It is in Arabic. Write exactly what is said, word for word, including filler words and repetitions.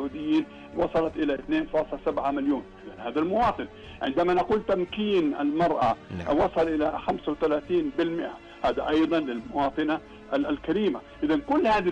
السعوديين وصلت إلى اثنين فاصلة سبعة مليون. هذا المواطن. عندما نقول تمكين المرأة نعم. وصل إلى خمسة وثلاثين بالمئة، هذا أيضا للمواطنة الكريمة. إذا كل هذه